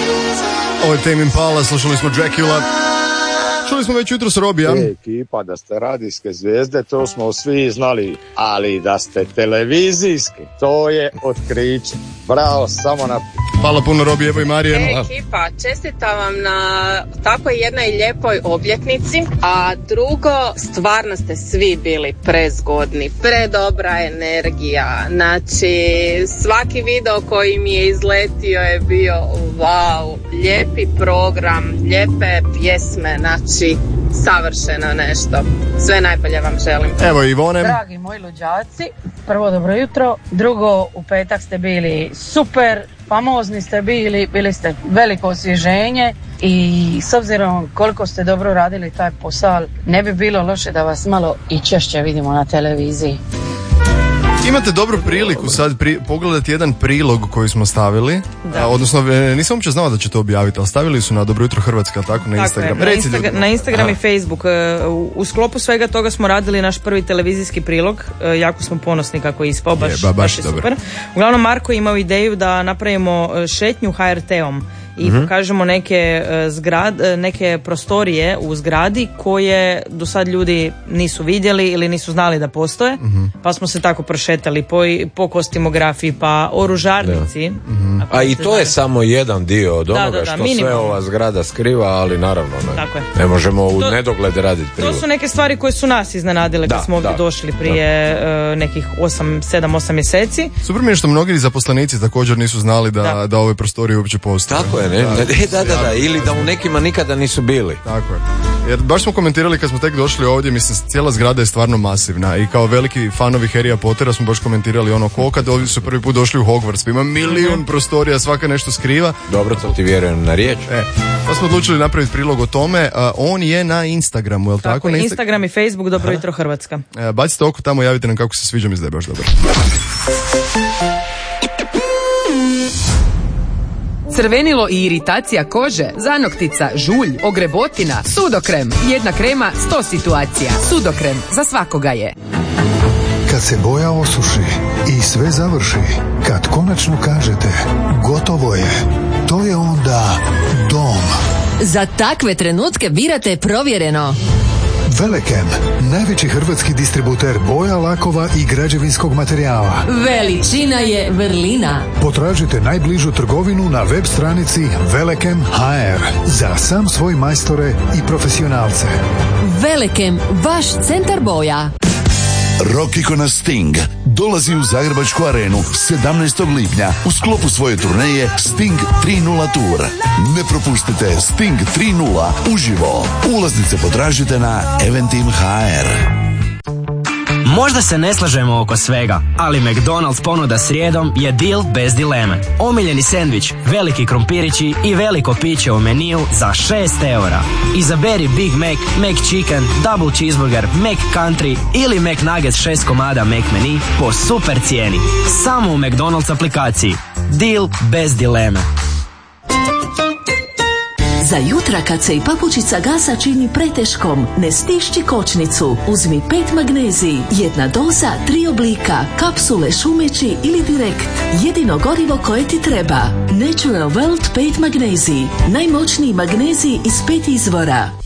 Ovo je Tame Impala, slušali smo Dracula. Čuli smo već jutro s Robija. Ekipa, da ste radijske zvijezde, to smo svi znali, ali da ste televizijski, to je otkriće. Bravo, samo na... Hvala puno Robi, evo i Marijan. Ekipa, čestitam vam na tako jednoj lijepoj obljetnici, a drugo, stvarno ste svi bili prezgodni, predobra energija, znači svaki video koji mi je izletio je bio wow, lijepi program, lijepe pjesme, znači savršeno nešto. Sve najbolje vam želim. Evo Ivone. Dragi moji luđaci, prvo dobro jutro, drugo u petak ste bili super, famozni ste bili ste veliko osvježenje i s obzirom koliko ste dobro radili taj posao, ne bi bilo loše da vas malo i češće vidimo na televiziji. Imate dobru priliku sad pogledati jedan prilog koji smo stavili, odnosno nisam uopće znao da će to objaviti, ali stavili su na Dobro jutro Hrvatska, tako na Instagram. Na Instagram i Facebook. U sklopu svega toga smo radili naš prvi televizijski prilog, jako smo ponosni kako je ispao, baš je super. Uglavnom Marko je imao ideju da napravimo šetnju HRT-om i pokažemo neke prostorije u zgradi koje do sad ljudi nisu vidjeli ili nisu znali da postoje, pa smo se tako prošetali po kostimografiji, pa oružarnici. A i to je samo jedan dio od onoga što minimum. Sve ova zgrada skriva, ali naravno ne možemo u nedogled raditi prilog. To su neke stvari koje su nas iznenadile kad smo ovdje došli prije nekih 7-8 mjeseci. Super mi je što mnogi zaposlenici također nisu znali da ove prostorije uopće postoje. Tako je, ili da u nekima nikada nisu bili. Tako je. Jer baš smo komentirali kad smo tek došli ovdje, mislim, cijela zgrada je stvarno masivna i kao veliki fanovi Harrya Pottera smo baš komentirali ono kad ovdje su prvi put došli u Hogwarts, pa ima milion prostorija, svaka nešto skriva. Dobro, to ti vjerujem na riječ. Pa smo odlučili napraviti prilog o tome. On je na Instagramu, je li tako? Na Instagram i Facebook, Dobro jutro Hrvatska. Bacite oko tamo, javite nam kako se sviđa, mi da je baš dobro. Crvenilo i iritacija kože, zanoktica, žulj, ogrebotina, Sudokrem. Jedna krema, 100 situacija. Sudokrem, za svakoga je. Kad se boja osuši i sve završi, kad konačno kažete gotovo je, to je onda dom. Za takve trenutke birate Provjereno. Velekem, najveći hrvatski distributer boja, lakova i građevinskog materijala. Veličina je vrlina. Potražite najbližu trgovinu na web stranici Velekem.hr za sam svoj majstore i profesionalce. Velekem, vaš centar boja. Rock ikona Sting dolazi u Zagrebačku arenu 17. lipnja u sklopu svoje turneje Sting 3.0 Tour. Ne propustite Sting 3.0 uživo. Ulaznice potražite na Eventim.hr. Možda se ne slažemo oko svega, ali McDonald's ponuda srijedom je deal bez dileme. Omiljeni sendvič, veliki krompirići i veliko piće u meniju za 6 eura. Izaberi Big Mac, McChicken, Double Cheeseburger, McCountry ili McNuggets 6 komada McMenu po super cijeni. Samo u McDonald's aplikaciji. Deal bez dileme. Za jutra kad se i papučica gasa čini preteškom, ne stišći kočnicu. Uzmi 5 magnezij, 1 doza, 3 oblika, kapsule, šumeći ili direkt. Jedino gorivo koje ti treba. Natural World 5 magnezij. Najmoćniji magnezij iz 5 izvora.